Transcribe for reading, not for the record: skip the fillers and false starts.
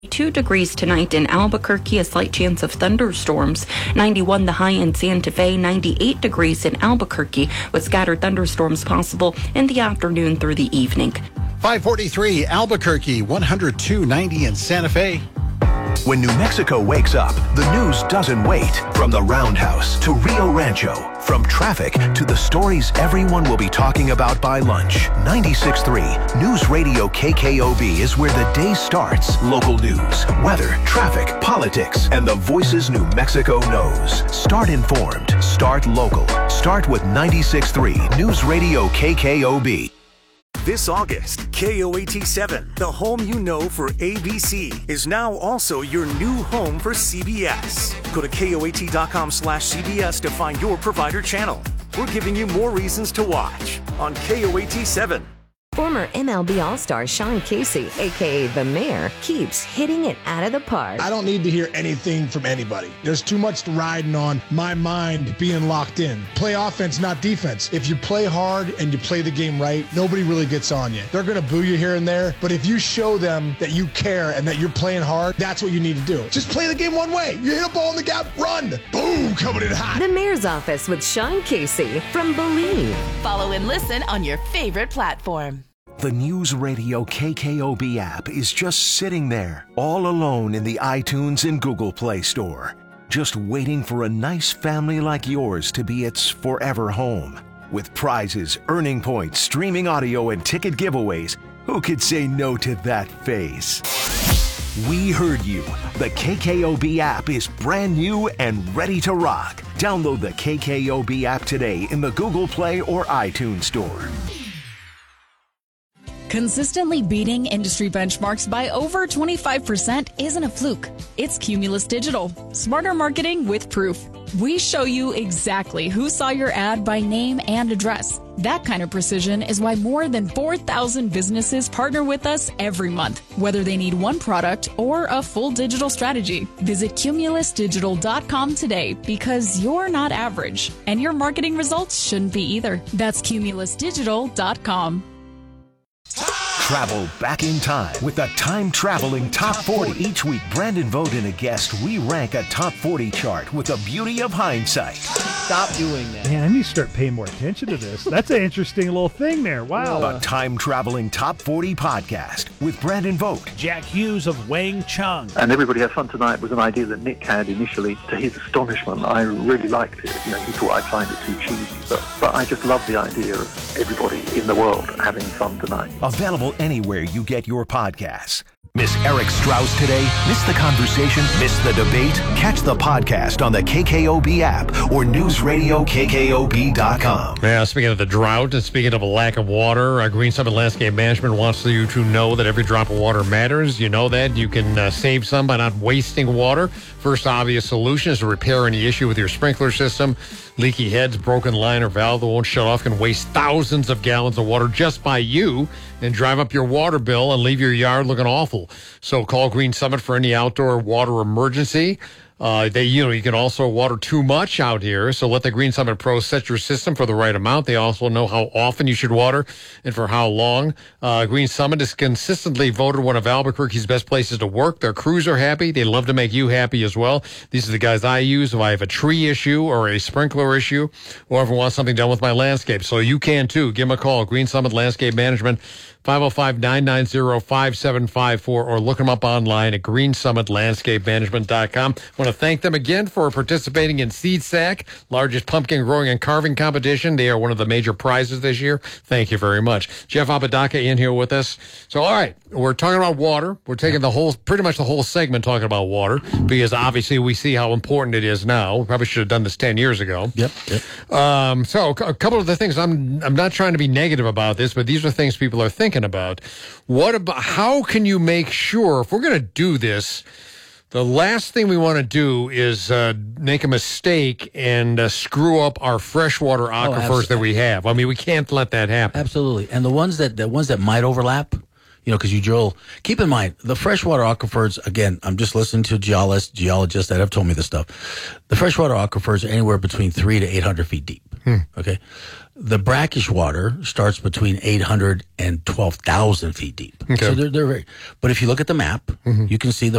2 degrees tonight in Albuquerque, a slight chance of thunderstorms. 91 the high in Santa Fe, 98 degrees in Albuquerque with scattered thunderstorms possible in the afternoon through the evening. 543 Albuquerque, 102.90 in Santa Fe. When New Mexico wakes up, the news doesn't wait. From the Roundhouse to Rio Rancho, from traffic to the stories everyone will be talking about by lunch. 96.3 News Radio KKOB is where the day starts. Local news, weather, traffic, politics, and the voices New Mexico knows. Start informed. Start local. Start with 96.3 News Radio KKOB. This August, KOAT7, the home you know for ABC, is now also your new home for CBS. Go to KOAT.com/CBS to find your provider channel. We're giving you more reasons to watch on KOAT7. Former MLB All-Star Sean Casey, a.k.a. The Mayor, keeps hitting it out of the park. I don't need to hear anything from anybody. There's too much riding on my mind being locked in. Play offense, not defense. If you play hard and you play the game right, nobody really gets on you. They're going to boo you here and there, but if you show them that you care and that you're playing hard, that's what you need to do. Just play the game one way. You hit a ball in the gap, run. Boom, coming in hot. The Mayor's Office with Sean Casey from Believe. Follow and listen on your favorite platform. The News Radio KKOB app is just sitting there, all alone in the iTunes and Google Play Store, just waiting for a nice family like yours to be its forever home. With prizes, earning points, streaming audio, and ticket giveaways, who could say no to that face? We heard you. The KKOB app is brand new and ready to rock. Download the KKOB app today in the Google Play or iTunes Store. Consistently beating industry benchmarks by over 25% isn't a fluke. It's Cumulus Digital. Smarter marketing with proof. We show you exactly who saw your ad by name and address. That kind of precision is why more than 4,000 businesses partner with us every month, whether they need one product or a full digital strategy. Visit cumulusdigital.com today because you're not average, and your marketing results shouldn't be either. That's cumulusdigital.com. Travel back in time with the time-traveling Top 40. Each week, Brandon Vogt and a guest re-rank a Top 40 chart with the beauty of hindsight. Stop doing that. Man, I need to start paying more attention to this. That's an interesting little thing there. Wow. The time-traveling Top 40 podcast with Brandon Vogt. Jack Hughes of Wang Chung. And Everybody Has Fun Tonight was an idea that Nick had initially. To his astonishment, I really liked it. You know, he thought I'd find it too cheesy. But I just love the idea of everybody in the world having fun tonight. Available anywhere you get your podcasts. Miss Eric Strauss today? Miss the conversation? Miss the debate? Catch the podcast on the KKOB app or newsradiokkob.com. Yeah, speaking of the drought and speaking of a lack of water, Green Summit Landscape Management wants you to know that every drop of water matters. You know that. You can save some by not wasting water. First obvious solution is to repair any issue with your sprinkler system. Leaky heads, broken line or valve that won't shut off can waste thousands of gallons of water just by you and drive up your water bill and leave your yard looking awful. So call Green Summit for any outdoor water emergency. You can also water too much out here, so let the Green Summit pros set your system for the right amount. They also know how often you should water and for how long. Green Summit is consistently voted one of Albuquerque's best places to work. Their crews are happy. They love to make you happy as well. These are the guys I use if I have a tree issue or a sprinkler issue or if I want something done with my landscape. So you can too. Give them a call. Green Summit Landscape Management, 505-990-5754, or look them up online at greensummitlandscapemanagement.com. I want to thank them again for participating in Seed Sack, largest pumpkin growing and carving competition. They are one of the major prizes this year. Thank you very much. Jeff Apodaca in here with us. So, all right, we're talking about water. We're taking pretty much the whole segment talking about water because obviously we see how important it is now. We probably should have done this 10 years ago. Yep. So a couple of the things, I'm not trying to be negative about this, but these are things people are thinking about. How can you make sure, if we're going to do this, the last thing we want to do is make a mistake and screw up our freshwater aquifers that we have. I mean, we can't let that happen. Absolutely. And the ones that might overlap, because you drill, keep in mind, the freshwater aquifers, again, I'm just listening to geologists that have told me this stuff. The freshwater aquifers are anywhere between 300 to 800 feet deep. Okay. The brackish water starts between 800 and 12,000 feet deep. Okay. So they're very, but if you look at the map, you can see the